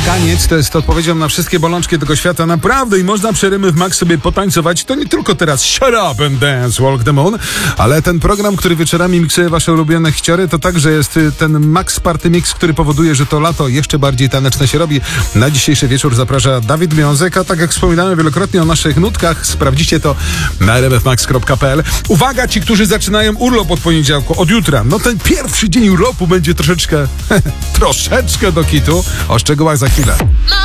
Taniec to jest odpowiedzią na wszystkie bolączki tego świata, naprawdę, i można przy RMF Max sobie potańcować. To nie tylko teraz Shut Up and Dance, Walk the Moon, ale ten program, który wieczorami miksuje wasze ulubione hiciory, to także jest ten Max Party Mix, który powoduje, że to lato jeszcze bardziej taneczne się robi. Na dzisiejszy wieczór zaprasza Dawid Wiązek, a tak jak wspominałem wielokrotnie o naszych nutkach, sprawdzicie to na rmfmax.pl. Uwaga, ci, którzy zaczynają urlop od poniedziałku, od jutra. No ten pierwszy dzień urlopu będzie troszeczkę do kitu. O szczegółach za chwilę.